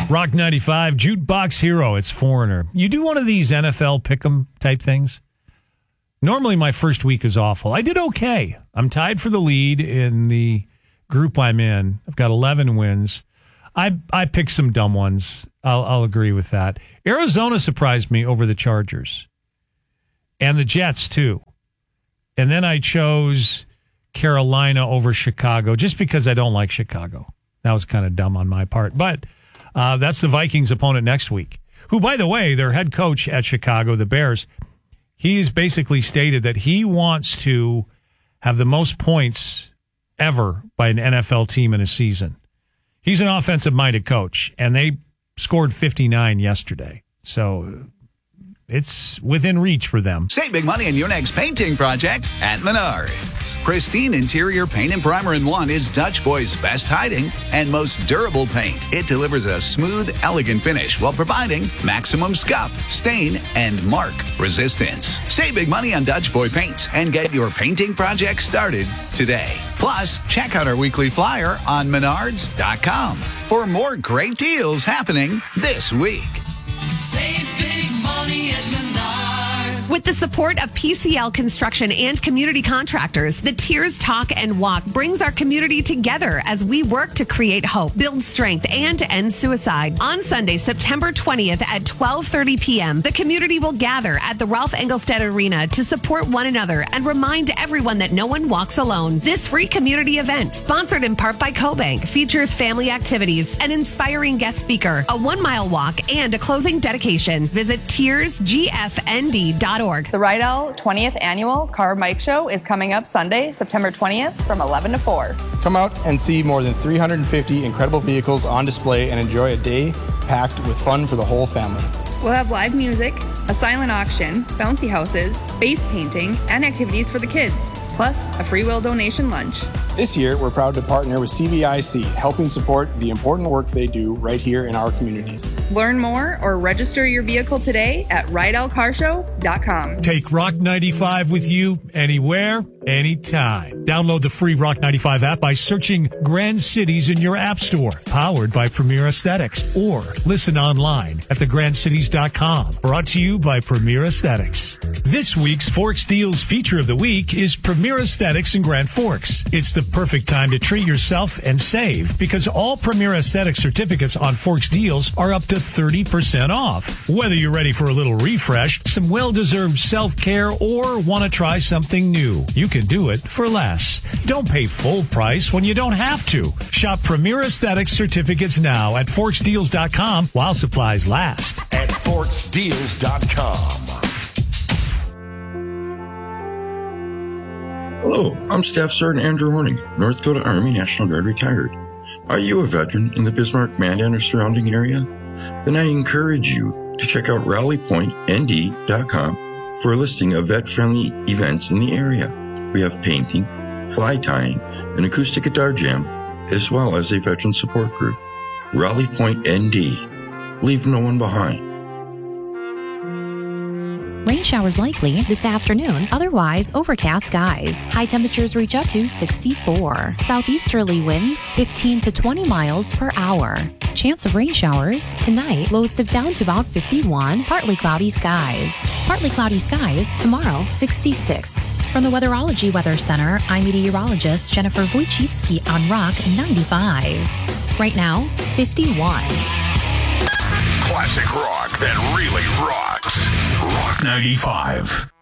Rock 95, Jukebox Hero. It's Foreigner. You do one of these NFL pick'em type things? Normally, my first week is awful. I did okay. I'm tied for the lead in the group I'm in. I've got 11 wins. I picked some dumb ones. I'll agree with that. Arizona surprised me over the Chargers. And the Jets, too. And then I chose Carolina over Chicago just because I don't like Chicago. That was kind of dumb on my part. But that's the Vikings' opponent next week, who, by the way, their head coach at Chicago, the Bears, he's basically stated that he wants to have the most points ever by an NFL team in a season. He's an offensive-minded coach, and they scored 59 yesterday. So it's within reach for them. Save big money on your next painting project at Menards. Pristine interior paint and primer in one is Dutch Boy's best hiding and most durable paint. It delivers a smooth, elegant finish while providing maximum scuff, stain, and mark resistance. Save big money on Dutch Boy paints and get your painting project started today. Plus, check out our weekly flyer on Menards.com for more great deals happening this week. Save big money at Menards. With the support of PCL Construction and community contractors, the Tears Talk and Walk brings our community together as we work to create hope, build strength, and end suicide. On Sunday, September 20th at 12:30 p.m., the community will gather at the Ralph Engelstad Arena to support one another and remind everyone that no one walks alone. This free community event, sponsored in part by CoBank, features family activities, an inspiring guest speaker, a 1-mile walk, and a closing dedication. Visit tearsgfnd.org. The Rydell 20th Annual Car Bike Show is coming up Sunday, September 20th from 11 to 4. Come out and see more than 350 incredible vehicles on display and enjoy a day packed with fun for the whole family. We'll have live music, a silent auction, bouncy houses, face painting, and activities for the kids, plus a free will donation lunch. This year, we're proud to partner with CVIC, helping support the important work they do right here in our communities. Learn more or register your vehicle today at RydellCarshow.com. Take Rock 95 with you anywhere, anytime. Download the free Rock 95 app by searching Grand Cities in your app store. Powered by Premier Aesthetics. Or listen online at thegrandcities.com. Brought to you by Premier Aesthetics. This week's Forks Deals feature of the week is Premier Aesthetics in Grand Forks. It's the perfect time to treat yourself and save because all Premier Aesthetics certificates on Forks Deals are up to 30% off. Whether you're ready for a little refresh, some well-deserved self-care, or want to try something new, you can do it for less. Don't pay full price when you don't have to. Shop Premier Aesthetics certificates now at forksdeals.com while supplies last. At forksdeals.com. Hello, I'm Staff Sergeant Andrew Horning, North Dakota Army National Guard retired. Are you a veteran in the Bismarck, Mandan, or surrounding area? Then I encourage you to check out rallypointnd.com for a listing of vet-friendly events in the area. We have painting, fly tying, an acoustic guitar jam, as well as a veteran support group. Rally Point ND. Leave no one behind. Rain showers likely this afternoon, otherwise overcast skies. High temperatures reach up to 64. Southeasterly winds 15 to 20 miles per hour. Chance of rain showers tonight, lows dip down to about 51. Partly cloudy skies. Partly cloudy skies tomorrow, 66. From the Weatherology Weather Center, I'm meteorologist Jennifer Wojcicki on Rock 95. Right now, 51. Classic rock that really rocks. Rock 95.